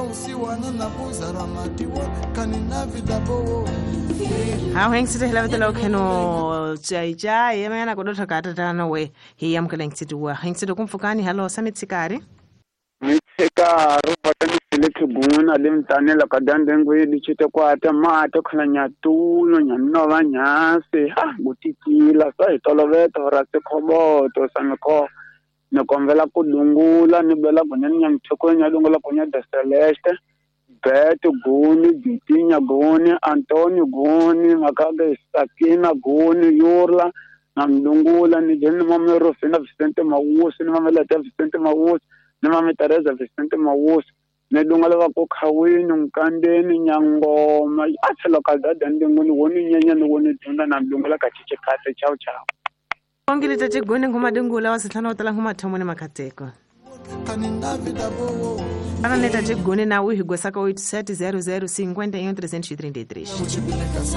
usiwana na buzara matiwa kanina vida bo ha heng site hela vetelo kheno chaicha yemena ko dotha kata tana we hi yam keleng situa heng site kumfukani halo samitsikari mitsikari vatani sileke guna limtanela kadandengwe dichite kwata mata khalanya tulo nyanova nyase ha gutikila sa hitoloveta horase khoboto sameko nekomvela kudungula nibela kuneni nyamthoko nyadungula kunya de celeste bet guni bitinya guni antonio guni makaga sakina guni yurla namdungula ni jeni mamero fina Vicente Mawusi ni mamelete Vicente Mawusi ni mame Teresa Vicente Mawusi ne dungala va ko khawini nkandeni nyangoma athelo kadada ndinguni woni nyenya ni woni tunda namdungula kachiche kate chao chao ongile tete gone ngoma dingula wasihlana utala ngoma thomone makateko kanina vida bo ana neta tete gone na uhi gwasaka 8700 50 333